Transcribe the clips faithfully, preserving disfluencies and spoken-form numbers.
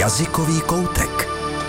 Jazykový koutek.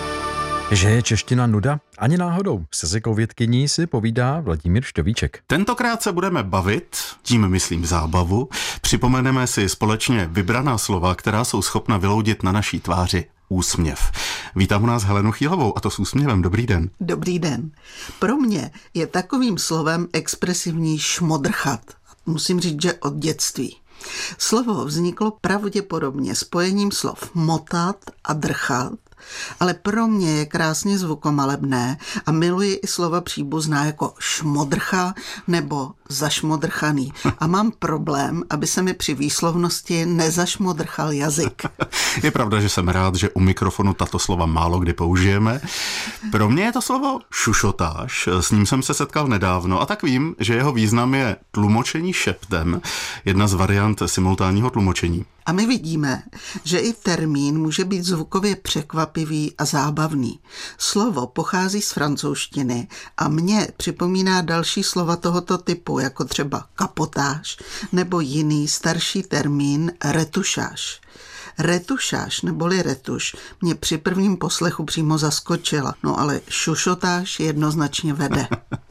Že je čeština nuda? Ani náhodou. S jazykovědkyní si povídá Vladimír Šťovíček. Tentokrát se budeme bavit, tím myslím zábavu, připomeneme si společně vybraná slova, která jsou schopna vyloudit na naší tváři úsměv. Vítám u nás Helenu Chýlovou, a to s úsměvem. Dobrý den. Dobrý den. Pro mě je takovým slovem expresivní šmodrchat. Musím říct, že od dětství. Slovo vzniklo pravděpodobně spojením slov motat a drchat, ale pro mě je krásně zvukomalebné a miluji i slova příbuzná jako šmodrcha nebo zašmodrchaný. A mám problém, aby se mi při výslovnosti nezašmodrchal jazyk. Je pravda, že jsem rád, že u mikrofonu tato slova málo kdy použijeme. Pro mě je to slovo šušotáš, s ním jsem se setkal nedávno a tak vím, že jeho význam je tlumočení šeptem, jedna z variant simultánního tlumočení. A my vidíme, že i termín může být zvukově překvapivý a zábavný. Slovo pochází z francouzštiny a mě připomíná další slova tohoto typu, jako třeba kapotáž nebo jiný starší termín retušáž. Retušáž neboli retuš mě při prvním poslechu přímo zaskočila, no ale šušotáž jednoznačně vede.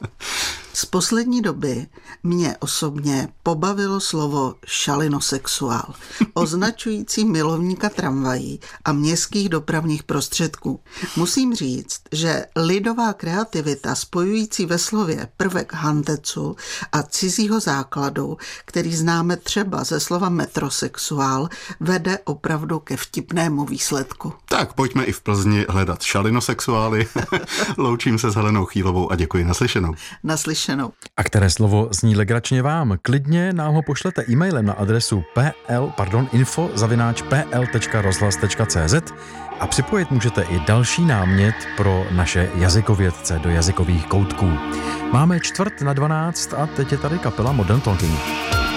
Z poslední doby mě osobně pobavilo slovo šalinosexuál, označující milovníka tramvají a městských dopravních prostředků. Musím říct, že lidová kreativita spojující ve slově prvek hantecu a cizího základu, který známe třeba ze slova metrosexuál, vede opravdu ke vtipnému výsledku. Tak pojďme i v Plzni hledat šalinosexuály. Loučím se s Helenou Chýlovou a děkuji. Naslyšenou. Naslyšenou. A které slovo zní legračně vám? Klidně nám ho pošlete e-mailem na adresu pl, pardon, info zavináč pl tečka rozhlas tečka cz a připojit můžete i další námět pro naše jazykovědce do jazykových koutků. Máme čtvrt na dvanáct a teď je tady kapela Modern Talking.